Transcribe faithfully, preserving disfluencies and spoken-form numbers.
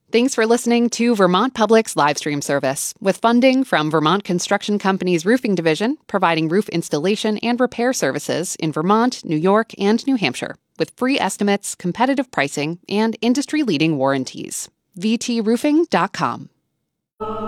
Thanks for listening to Vermont Public's live stream service, with funding from Vermont Construction Company's Roofing Division, providing roof installation and repair services in Vermont, New York, and New Hampshire, with free estimates, competitive pricing, and industry-leading warranties. v t roofing dot com.